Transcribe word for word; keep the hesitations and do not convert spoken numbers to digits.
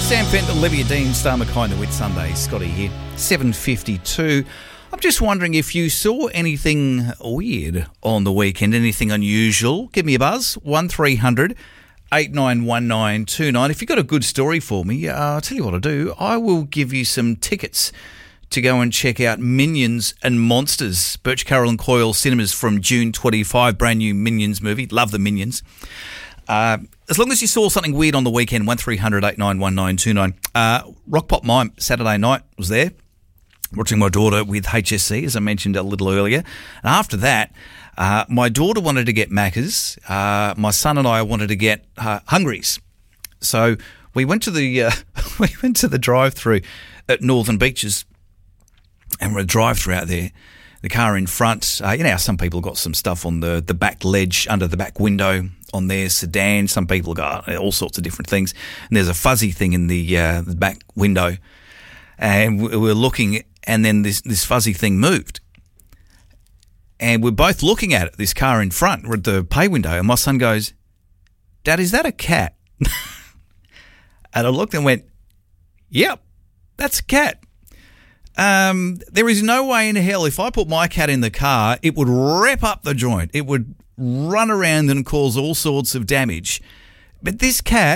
Sam Fenton, Olivia Dean, Star McKay, the Wit Sunday. Scotty here, seven fifty-two. I'm just wondering if you saw anything weird on the weekend, anything unusual. Give me a buzz, one three hundred eight nine one nine two nine. If you've got a good story for me, uh, I'll tell you what I'll do. I will give you some tickets to go and check out Minions and Monsters. Birch Carroll and Coyle Cinemas from June twenty-fifth, brand new Minions movie. Love the Minions. Uh, as long as you saw something weird on the weekend, one three hundred eight nine one nine two nine. Uh, Rock Pop Mime, Saturday night, was there, watching my daughter with H S C, as I mentioned a little earlier. And after that, uh, my daughter wanted to get Macca's. Uh, my son and I wanted to get uh, Hungry's. So we went to the uh, we went to the drive-through at Northern Beaches, and we're a drive-through out there. The car in front, uh, you know how some people got some stuff on the, the back ledge under the back window on their sedan. Some people got all sorts of different things. And there's a fuzzy thing in the, uh, the back window. And we were looking, and then this, this fuzzy thing moved. And we're both looking at it, this car in front. We're at the pay window, and my son goes, "Dad, is that a cat?" And I looked and went, "Yep, that's a cat." Um, there is no way in hell, if I put my cat in the car, it would rip up the joint. It would run around and cause all sorts of damage. But this cat